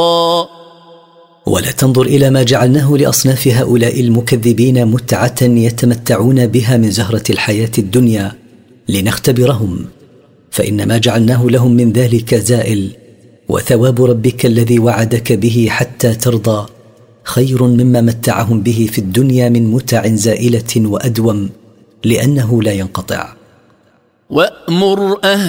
ولا تنظر إلى ما جعلناه لأصناف هؤلاء المكذبين متعة يتمتعون بها من زهرة الحياة الدنيا لنختبرهم، فإن ما جعلناه لهم من ذلك زائل، وثواب ربك الذي وعدك به حتى ترضى خير مما متعهم به في الدنيا من متع زائلة وأدوم، لأنه لا ينقطع. وأمر